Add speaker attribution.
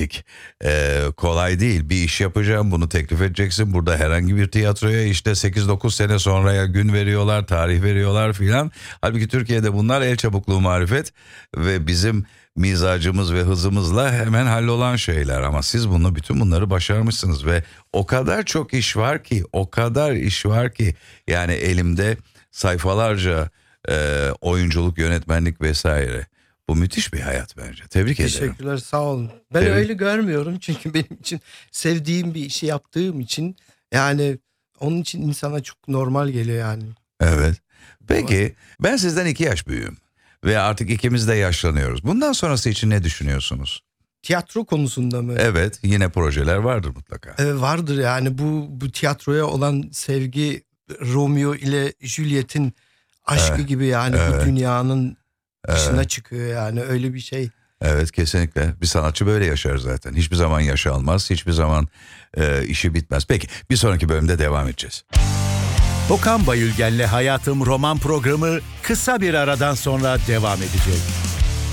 Speaker 1: yönetmenlik kolay değil. Bir iş yapacağım, bunu teklif edeceksin. Burada herhangi bir tiyatroya işte 8-9 sene sonraya gün veriyorlar, tarih veriyorlar filan. Halbuki Türkiye'de bunlar el çabukluğu marifet ve bizim mizacımız ve hızımızla hemen hallolan şeyler. Ama siz bütün bunları başarmışsınız ve o kadar çok iş var ki, o kadar iş var ki yani elimde sayfalarca oyunculuk, yönetmenlik vesaire. Bu müthiş bir hayat bence. Tebrik ederim.
Speaker 2: Teşekkürler, sağ olun. Ben öyle görmüyorum çünkü benim için sevdiğim bir işi yaptığım için yani onun için insana çok normal geliyor yani.
Speaker 1: Evet. Peki ben sizden 2 yaş büyüğüm ve artık ikimiz de yaşlanıyoruz. Bundan sonrası için ne düşünüyorsunuz?
Speaker 2: Tiyatro konusunda mı?
Speaker 1: Evet, yine projeler vardır mutlaka.
Speaker 2: Vardır yani bu tiyatroya olan sevgi Romeo ile Juliet'in aşkı gibi yani bu dünyanın dışına çıkıyor yani öyle bir şey.
Speaker 1: Evet, kesinlikle. Bir sanatçı böyle yaşar zaten. Hiçbir zaman yaşı almaz, hiçbir zaman işi bitmez. Peki bir sonraki bölümde devam edeceğiz.
Speaker 3: Okan Bayülgen'le Hayatım roman programı kısa bir aradan sonra devam edecek.